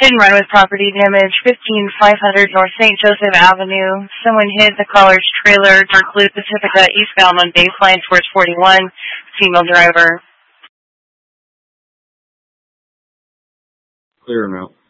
Hit and run with property damage, 15500 North St. Joseph Avenue. Someone hit the caller's trailer, Dark Blue Pacifica, eastbound on Baseline towards 41. Female driver. Clear now.